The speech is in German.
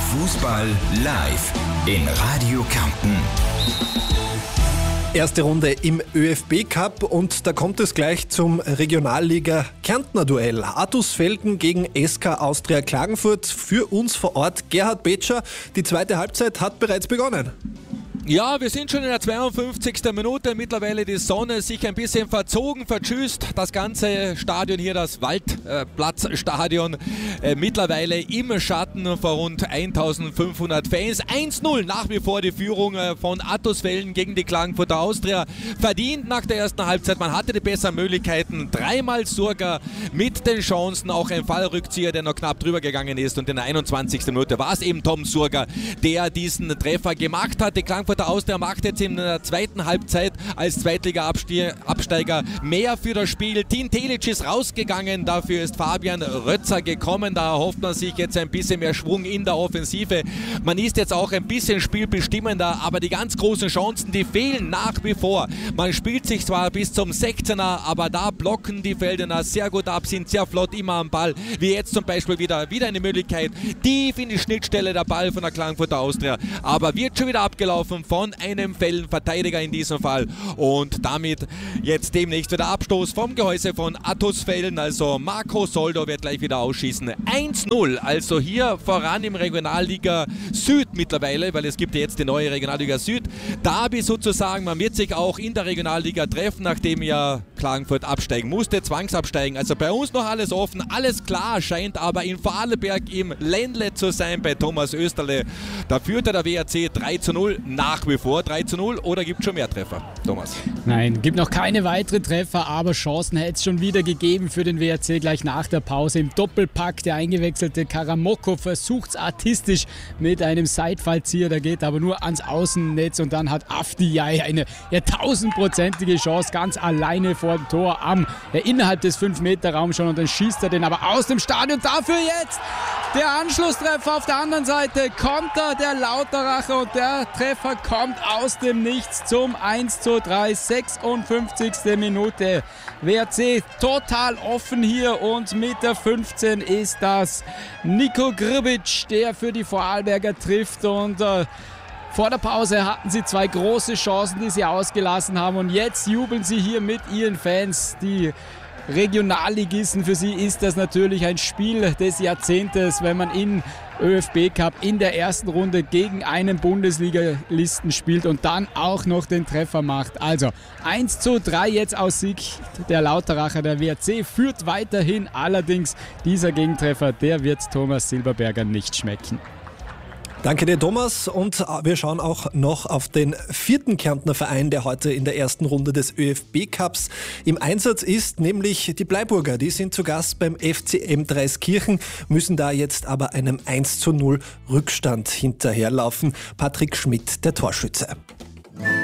Fußball live in Radio Kärnten. Erste Runde im ÖFB-Cup und da kommt es gleich zum Regionalliga Kärntner Duell. Attusfelden gegen SK Austria Klagenfurt. Für uns vor Ort Gerhard Betscher. Die zweite Halbzeit hat bereits begonnen. Ja, wir sind schon in der 52. Minute. Mittlerweile die Sonne sich ein bisschen verzogen, vertschüsst. Das ganze Stadion hier, das Waldplatzstadion, mittlerweile im Schatten vor rund 1500 Fans. 1-0 nach wie vor die Führung von Attusfelden gegen die Klagenfurter Austria. Verdient nach der ersten Halbzeit. Man hatte die besseren Möglichkeiten. Dreimal Surga mit den Chancen. Auch ein Fallrückzieher, der noch knapp drüber gegangen ist. Und in der 21. Minute war es eben Tom Surga, der diesen Treffer gemacht hat. Die Klagenfurter Austria macht jetzt in der zweiten Halbzeit als Zweitliga-Absteiger mehr für das Spiel. Tin Telic ist rausgegangen, dafür ist Fabian Rötzer gekommen. Da erhofft man sich jetzt ein bisschen mehr Schwung in der Offensive. Man ist jetzt auch ein bisschen spielbestimmender, aber die ganz großen Chancen, die fehlen nach wie vor. Man spielt sich zwar bis zum 16er, aber da blocken die Feldener sehr gut ab, sind sehr flott immer am Ball. Wie jetzt zum Beispiel wieder eine Möglichkeit, tief in die Schnittstelle der Ball von der Klagenfurter Austria. Aber wird schon wieder abgelaufen von einem Fellenverteidiger in diesem Fall. Und damit jetzt demnächst wieder Abstoß vom Gehäuse von Attusfelden. Also Marco Soldo wird gleich wieder ausschießen. 1-0, also hier voran im Regionalliga Süd mittlerweile, weil es gibt ja jetzt die neue Regionalliga Süd. Derby sozusagen, man wird sich auch in der Regionalliga treffen, nachdem ja Klagenfurt absteigen musste, zwangsabsteigen. Also bei uns noch alles offen, alles klar, scheint aber in Vorarlberg im Ländle zu sein bei Thomas Österle. Da führte der WRC 3-0 nach wie vor 3-0 oder gibt es schon mehr Treffer, Thomas? Nein, gibt noch keine weiteren Treffer, aber Chancen hätte es schon wieder gegeben für den WRC gleich nach der Pause. Im Doppelpack der eingewechselte Karamoko versucht es artistisch mit einem Seitfallzieher, der geht aber nur ans Außennetz und dann hat Afdiyay eine 1000-prozentige Chance ganz alleine vor dem Tor innerhalb des 5-Meter-Raums schon und dann schießt er den aber aus dem Stadion. Dafür jetzt der Anschlusstreffer auf der anderen Seite, Konter der Lauteracher und der Treffer kommt aus dem Nichts zum 1:3, 56. Minute. WRC total offen hier und mit der 15 ist das Nico Grbic, der für die Vorarlberger trifft und vor der Pause hatten sie zwei große Chancen, die sie ausgelassen haben und jetzt jubeln sie hier mit ihren Fans. Die Regionalligisten, für sie ist das natürlich ein Spiel des Jahrzehntes, wenn man in ÖFB-Cup in der ersten Runde gegen einen Bundesligalisten spielt und dann auch noch den Treffer macht. Also 1:3 jetzt aus Sicht der Lauteracher. Der WRC führt weiterhin, allerdings dieser Gegentreffer, der wird Thomas Silberberger nicht schmecken. Danke dir, Thomas. Und wir schauen auch noch auf den vierten Kärntner Verein, der heute in der ersten Runde des ÖFB-Cups im Einsatz ist, nämlich die Bleiburger. Die sind zu Gast beim FCM Dreiskirchen, müssen da jetzt aber einem 1:0 Rückstand hinterherlaufen. Patrick Schmidt, der Torschütze.